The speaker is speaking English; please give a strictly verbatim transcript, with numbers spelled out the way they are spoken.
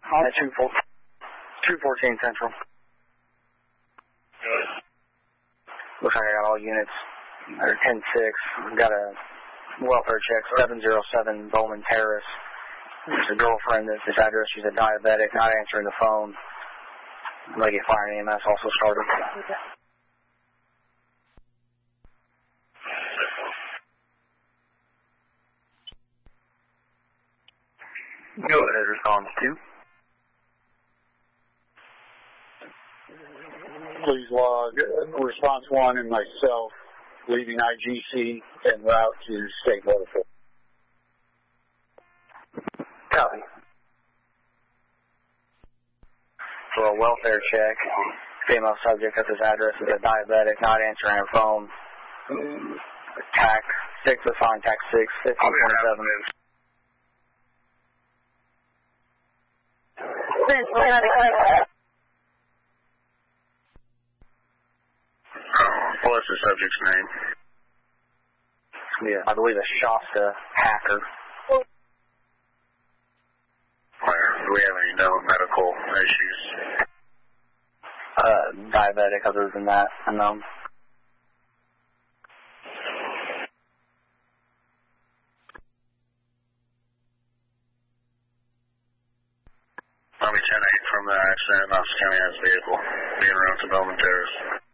On at two fourteen Central. Good. Looks like I got all units. Or ten six. Got a welfare check, seven oh seven Bowman Terrace. There's a girlfriend at this address. She's a diabetic, not answering the phone. Lady Fire and E M S also started. Go ahead, response two. Please log response one and myself leaving I G C en route to State Waterfall. Copy. For a welfare check, female subject at this address is a diabetic, not answering her phone. Tac six, assigned tac six, fifteen twenty-seven. What's the subject's name? Yeah, I believe a Shasta hacker. Where? Do we have any known medical issues? Uh, diabetic, other than that, unknown. Army ten eight from the accident, Knox County has vehicle being routed to Bowman Terrace.